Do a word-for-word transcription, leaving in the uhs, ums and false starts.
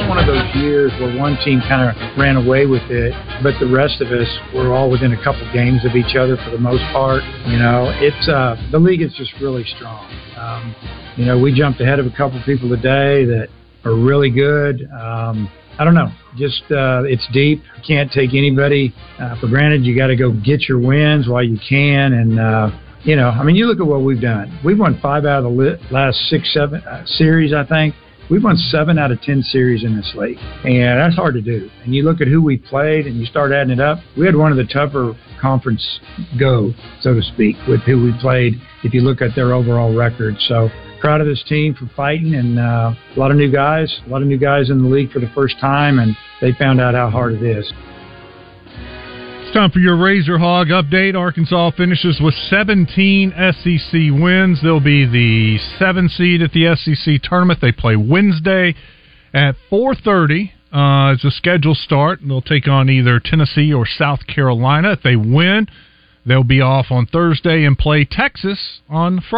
one of those years where one team kind of ran away with it, but the rest of us were all within a couple games of each other for the most part. You know, it's uh, the league is just really strong. Um, you know, we jumped ahead of a couple people today that are really good. Um, I don't know. Just uh, it's deep. You can't take anybody uh, for granted. You got to go get your wins while you can. And, uh, you know, I mean, you look at what we've done. We've won five out of the li- last six, seven uh, series, I think. We've won seven out of ten series in this league. And that's hard to do. And you look at who we played and you start adding it up. We had one of the tougher conference go, so to speak, with who we played if you look at their overall record. So proud of this team for fighting, and uh, a lot of new guys, a lot of new guys in the league for the first time, and they found out how hard it is. It's time for your Razor Hog update. Arkansas finishes with seventeen S E C wins. They'll be the seven seed at the S E C tournament. They play Wednesday at four thirty uh, as the schedule start. They'll take on either Tennessee or South Carolina. If they win, they'll be off on Thursday and play Texas on Friday.